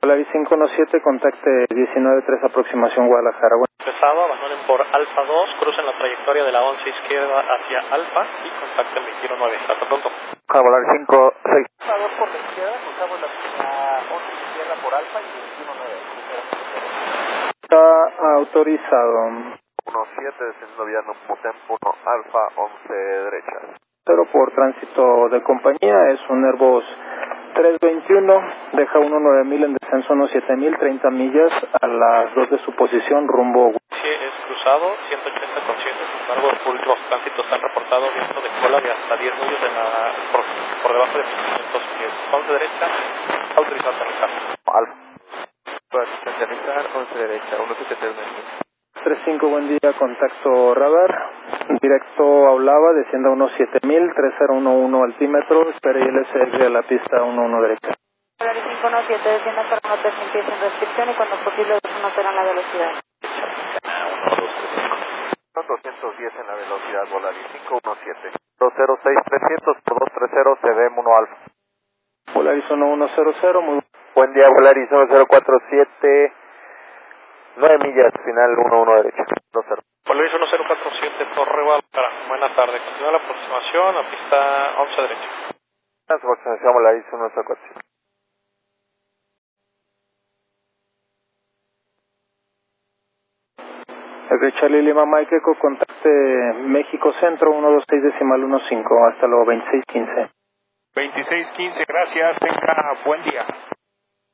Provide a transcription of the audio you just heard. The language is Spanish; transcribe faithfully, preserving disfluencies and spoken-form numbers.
Polaris cinco uno siete, contacte diecinueve tres, aproximación Guadalajara. Bueno. Pesado, abandonen por Alfa dos, crucen la trayectoria de la once izquierda hacia Alfa y contacten veintiuno nueve. Hasta pronto. Polaris cinco seis. Alfa dos por la izquierda, cruzamos la, la once izquierda por Alfa y veintiuno nueve. Está autorizado. uno siete, descendiendo vía no tempo uno Alfa once derecha. Cero por tránsito de compañía, es un Airbus tres veintiuno, deja uno nueve mil en descenso uno siete mil, treinta millas a las dos de su posición, rumbo. Sí, es cruzado, ciento ochenta con siete, sin embargo, los últimos tránsitos han reportado viento de cola de hasta diez millas en la, por, por debajo de quinientos pies. once derecha, autorizado a aterrizar. Alfa. Para aterrizar, once derecha, uno siete tres. tres cinco, buen día, contacto radar, directo Aulava, descienda uno siete mil, tres cero uno uno altímetro, espere I L S R a la pista uno uno derecha. Polaris cinco uno siete, descienda para no tres mil pies en restricción y cuando posible desconocerán la velocidad. doscientos diez en la velocidad, Polaris cinco uno siete. dos cero seis trescientos por dos treinta, C D M uno Alfa. Polaris uno uno cero cero, muy buen día, Polaris uno cero cuatro siete. nueve millas, final uno uno derecha, dos cero. Polaris uno cero cuatro siete, Torre Guadalajara. Buenas tardes. Continúa la aproximación a pista once derecha. Aproximación Polaris uno cero cuatro siete. El Charlie Lima Mike Eco, contacte México Centro uno dos seis decimal uno cinco, hasta luego, veintiséis quince. veintiséis quince, gracias, tenga buen día.